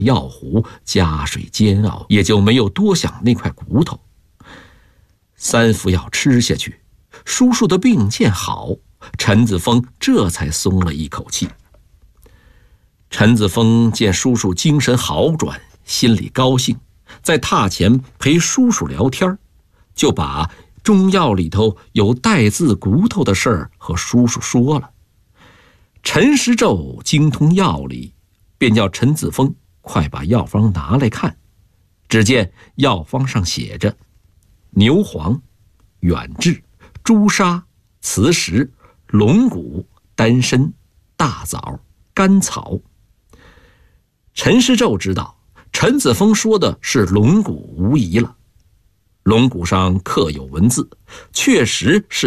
药壶，加水煎熬，也就没有多想那块骨头。3副药吃下去，叔叔的病见好，陈子峰这才松了一口气。陈子峰见叔叔精神好转，心里高兴，在榻前陪叔叔聊天，就把中药里头有带字骨头的事儿和叔叔说了。陈师胄精通药理，便叫陈子峰快把药方拿来看。只见药方上写着牛黄、远志、朱砂、磁石、龙骨、丹参、大枣、甘草。陈师胄知道陈子峰说的是龙骨无疑了，龙骨上刻有文字，确实是